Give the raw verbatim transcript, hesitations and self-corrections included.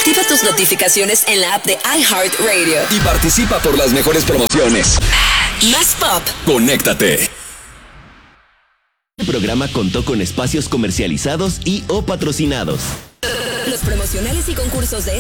Activa tus notificaciones en la app de iHeartRadio. Y participa por las mejores promociones. Más pop. Conéctate. El programa contó con espacios comercializados y o patrocinados. Los promocionales y concursos de